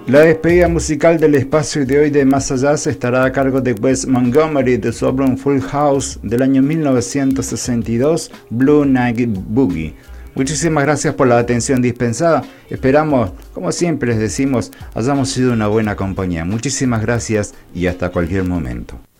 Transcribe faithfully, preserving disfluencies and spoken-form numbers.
La despedida musical del espacio de hoy de Más Allá estará a cargo de Wes Montgomery de su álbum Full House del año mil novecientos sesenta y dos, Blue Night Boogie. Muchísimas gracias por la atención dispensada. Esperamos, como siempre les decimos, hayamos sido una buena compañía. Muchísimas gracias y hasta cualquier momento.